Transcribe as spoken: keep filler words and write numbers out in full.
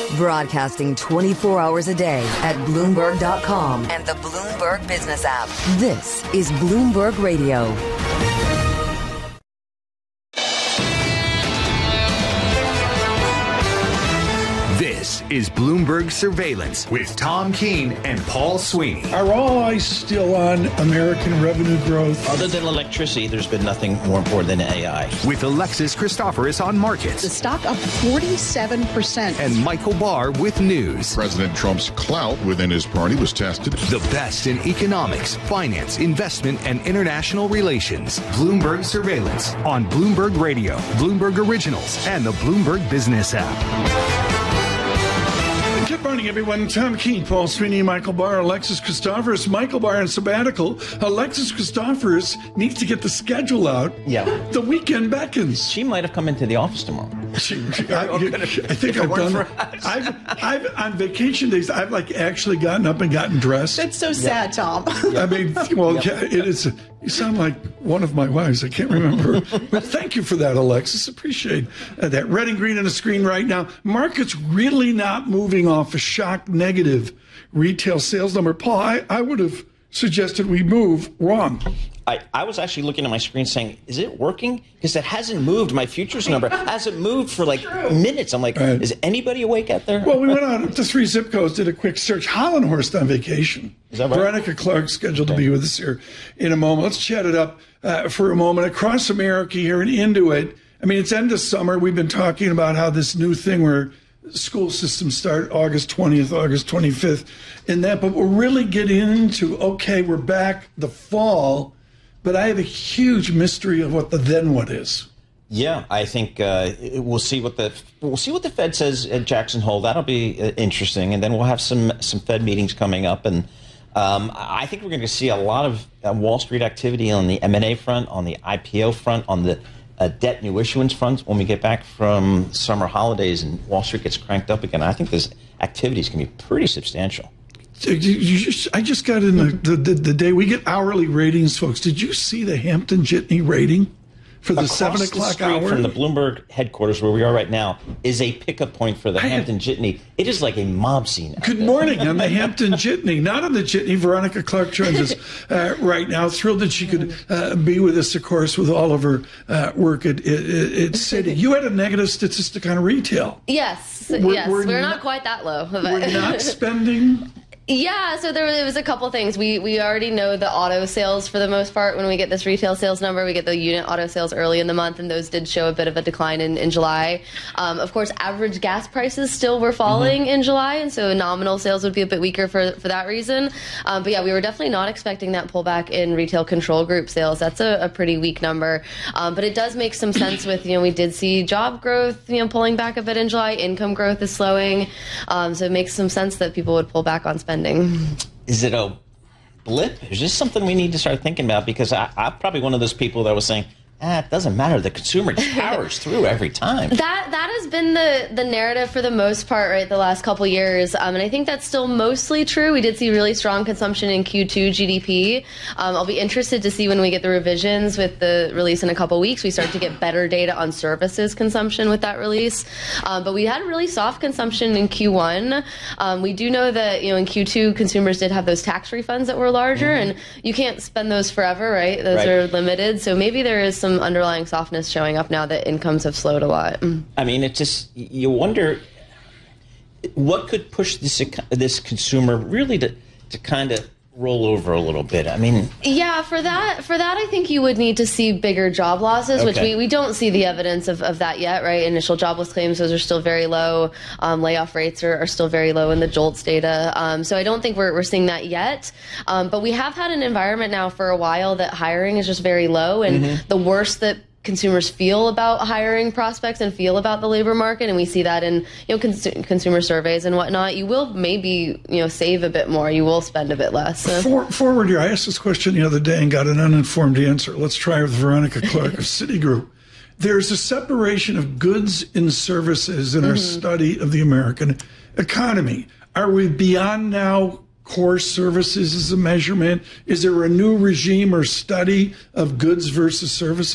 Broadcasting twenty-four hours a day at Bloomberg dot com and the Bloomberg Business app. This is Bloomberg Radio. This is Bloomberg Surveillance with Tom Keene and Paul Sweeney. Are all eyes still on American revenue growth? Other than electricity, there's been nothing more important than A I. With Alexis Christoforous on markets. The stock up forty-seven percent. And Michael Barr with news. President Trump's clout within his party was tested. The best in economics, finance, investment, and international relations. Bloomberg Surveillance on Bloomberg Radio, Bloomberg Originals, and the Bloomberg Business app. Good morning, everyone. Tom Keene, Paul Sweeney, Michael Barr, Alexis Christoforous. Michael Barr on sabbatical. Alexis Christoforous needs to get the schedule out. Yeah. The weekend beckons. She might have come into the office tomorrow. She, I, I think I've done. I've, I've on vacation days. I've like actually gotten up and gotten dressed. That's so sad, Tom. I mean, well, yeah, it is. You sound like one of my wives. I can't remember. But thank you for that, Alexis. Appreciate uh, that. Red and green on the screen right now. Market's really not moving off a shock negative retail sales number. Paul, I, I would have suggested we move wrong. I, I was actually looking at my screen saying, is it working? Because it hasn't moved. My futures number hasn't moved for like minutes. I'm like, right. Is anybody awake out there? Well, we went on to three zip codes, did a quick search. Hollenhorst on vacation. Is that right? Veronica Clark scheduled okay. to be with us here in a moment. Let's chat it up uh, for a moment. Across America here and into it. I mean, it's end of summer. We've been talking about how this new thing where school systems start August twentieth, August twenty-fifth, and that. But we're really getting into, okay, we're back the fall. But I have a huge mystery of what the then what is. Yeah, I think uh, we'll see what the we'll see what the Fed says at Jackson Hole. That'll be uh, interesting, and then we'll have some some Fed meetings coming up, and um, I think we're going to see a lot of uh, Wall Street activity on the M and A front, on the I P O front, on the uh, debt new issuance front. When we get back from summer holidays and Wall Street gets cranked up again, I think this activity is going to be pretty substantial. You just, I just got in the, the, the day we get hourly ratings, folks. Did you see the Hampton Jitney rating for the Across seven o'clock the hour? From the Bloomberg headquarters where we are right now is a pickup point for the I Hampton had, Jitney. It is like a mob scene. Good morning on the Hampton Jitney. Not on the Jitney. Veronica Clark joins us uh, right now. Thrilled that she could uh, be with us, of course, with all of her uh, work at, at, at Citi. You had a negative statistic on retail. Yes, we're, yes. We're, we're not, not quite that low. But. We're not spending. Yeah, so there was a couple things. We we already know the auto sales for the most part. When we get this retail sales number, we get the unit auto sales early in the month, and those did show a bit of a decline in, in July. Um, of course, average gas prices still were falling mm-hmm. in July, and so nominal sales would be a bit weaker for for that reason. Um, but yeah, we were definitely not expecting that pullback in retail control group sales. That's a, a pretty weak number. Um, but it does make some sense with, you know, we did see job growth, you know, pulling back a bit in July. Income growth is slowing. Um, so it makes some sense that people would pull back on spending. Is it a blip? Is this something we need to start thinking about? Because I, I'm probably one of those people that was saying, ah, it doesn't matter. The consumer powers through every time. That that has been the, the narrative for the most part, right, the last couple years. Um, and I think that's still mostly true. We did see really strong consumption in Q two G D P. Um, I'll be interested to see when we get the revisions with the release in a couple weeks. We start to get better data on services consumption with that release. Um, but we had really soft consumption in Q one. Um, we do know that, you know, in Q two, consumers did have those tax refunds that were larger, mm-hmm. and you can't spend those forever, right? Those right. are limited. So maybe there is some underlying softness showing up now that incomes have slowed a lot. I mean, it just, you wonder what could push this this consumer really to, to kind of roll over a little bit. I mean, yeah, for that, for that, I think you would need to see bigger job losses, okay. which we, we don't see the evidence of, of that yet, right? Initial jobless claims, those are still very low. Um, layoff rates are, are still very low in the JOLTS data. Um, so I don't think we're, we're seeing that yet. Um, but we have had an environment now for a while that hiring is just very low, and mm-hmm. the worse that consumers feel about hiring prospects and feel about the labor market, and we see that in, you know, cons- consumer surveys and whatnot, you will maybe, you know, save a bit more. You will spend a bit less. So. For, forward here, I asked this question the other day and got an uninformed answer. Let's try with Veronica Clark of Citigroup. There's a separation of goods and services in mm-hmm. our study of the American economy. Are we beyond now core services as a measurement? Is there a new regime or study of goods versus services?